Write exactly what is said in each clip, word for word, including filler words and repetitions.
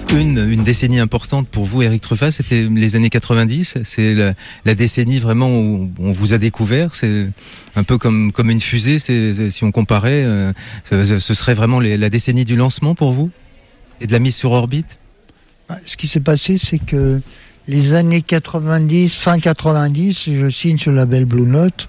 Une, une décennie importante pour vous, Eric Truffaz, c'était les années quatre-vingt-dix. C'est la, la décennie vraiment où on vous a découvert. C'est un peu comme, comme une fusée. C'est, c'est, si on comparait, euh, ce, ce serait vraiment les, la décennie du lancement pour vous et de la mise sur orbite. Ce qui s'est passé, c'est que les années quatre-vingt-dix, fin quatre-vingt-dix, je signe sur le label Blue Note.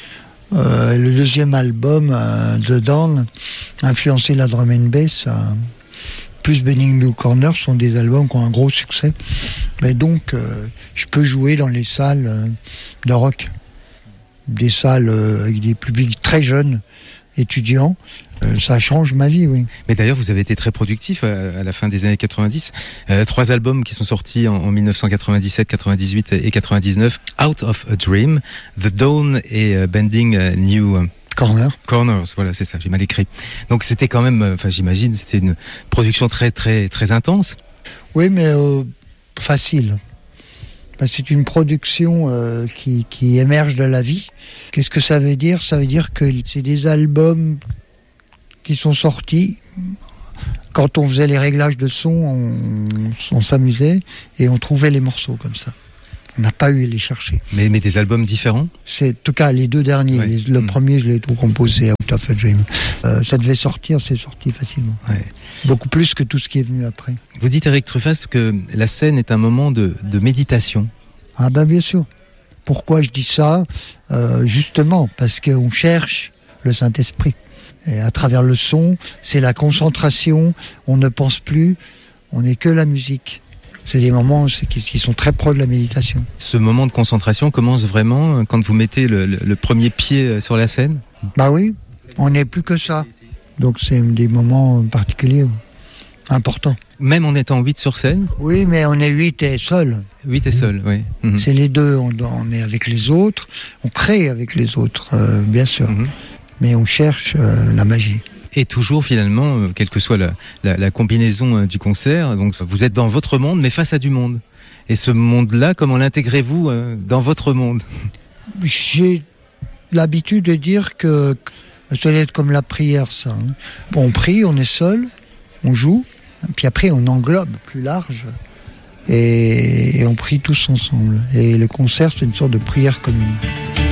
Euh, le deuxième album, euh, The Dawn, a influencé la drum and bass. Euh, plus Bending Blue Corner sont des albums qui ont un gros succès. Et donc, euh, je peux jouer dans les salles euh, de rock. Des salles euh, avec des publics très jeunes, étudiants. Euh, ça change ma vie, oui. Mais d'ailleurs, vous avez été très productif à, à la fin des années quatre-vingt-dix. Euh, trois albums qui sont sortis en, en dix-neuf cent quatre-vingt-dix-sept, quatre-vingt-dix-huit et quatre-vingt-dix-neuf. Out of a Dream, The Dawn et euh, Bending uh, New... Euh, Corner. Corners, voilà, c'est ça, j'ai mal écrit. Donc c'était quand même, enfin j'imagine, c'était une production très très très intense. Oui, mais euh, facile. C'est une production euh, qui, qui émerge de la vie. Qu'est-ce que ça veut dire ? Ça veut dire que c'est des albums qui sont sortis. Quand on faisait les réglages de son, on, on s'amusait et on trouvait les morceaux comme ça. On n'a pas eu à les chercher. Mais, mais des albums différents ? C'est, en tout cas, les deux derniers. Ouais. Le mmh. premier, je l'ai tout composé, Out of a Dream. Euh, ça devait sortir, c'est sorti facilement. Ouais. Beaucoup plus que tout ce qui est venu après. Vous dites, Eric Truffaz, que la scène est un moment de, de méditation. Ah ben bien sûr. Pourquoi je dis ça ? euh, Justement, parce qu'on cherche le Saint-Esprit. Et à travers le son, c'est la concentration, on ne pense plus, on n'est que la musique. C'est des moments qui sont très proches de la méditation. Ce moment de concentration commence vraiment quand vous mettez le, le, le premier pied sur la scène ? Bah oui, on n'est plus que ça. Donc c'est des moments particuliers, importants. Même en étant huit sur scène ? Oui, mais on est huit et seul. Huit et seul, oui. Mmh. C'est les deux, on, on est avec les autres, on crée avec les autres, euh, bien sûr. Mmh. Mais on cherche euh, la magie. Et toujours finalement, quelle que soit la, la, la combinaison du concert, donc vous êtes dans votre monde, mais face à du monde. Et ce monde-là, comment l'intégrez-vous dans votre monde ? J'ai l'habitude de dire que ça doit être comme la prière, ça. Hein. Bon, on prie, on est seul, on joue, puis après on englobe plus large, et, et on prie tous ensemble. Et le concert, c'est une sorte de prière commune.